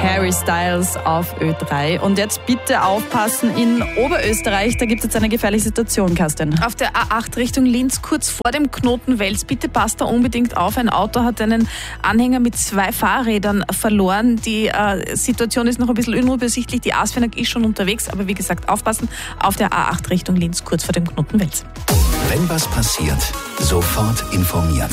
Harry Styles auf Ö3. Und jetzt bitte aufpassen, in Oberösterreich, da gibt es jetzt eine gefährliche Situation, Kerstin. Auf der A8 Richtung Linz, kurz vor dem Knoten Wels, bitte passt da unbedingt auf. Ein Auto hat einen Anhänger mit 2 Fahrrädern verloren. Die Situation ist noch ein bisschen unübersichtlich. Die ASFINAG ist schon unterwegs, aber wie gesagt, aufpassen auf der A8 Richtung Linz, kurz vor dem Knoten Wels. Wenn was passiert, sofort informiert.